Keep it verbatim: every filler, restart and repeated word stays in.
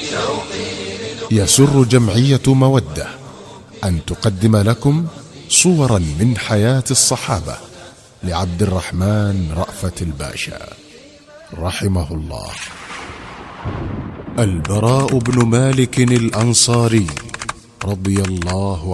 يسر جمعية مودة أن تقدم لكم صورا من حياة الصحابة لعبد الرحمن رأفت الباشا رحمه الله. البراء بن مالك الأنصاري رضي الله